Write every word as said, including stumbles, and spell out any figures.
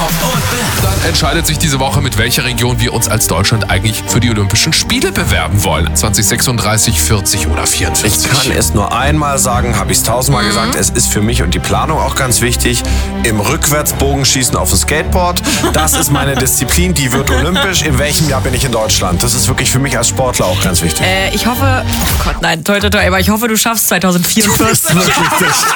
Rob und Ben. Dann entscheidet sich diese Woche, mit welcher Region wir uns als Deutschland eigentlich für die Olympischen Spiele bewerben wollen. zwanzig sechsunddreißig, vierzig oder vierundvierzig. Ich kann es nur einmal sagen, habe ich es tausendmal mhm. gesagt. Es ist für mich und die Planung auch ganz wichtig. Im Rückwärtsbogenschießen auf dem Skateboard. Das ist meine Disziplin, die wird olympisch. In welchem Jahr bin ich in Deutschland? Das ist wirklich für mich als Sportler auch ganz wichtig. Äh, ich hoffe, oh Gott, nein, toi, toi, toi, aber ich hoffe, du schaffst zwanzig vierundvierzig. Wirklich nicht.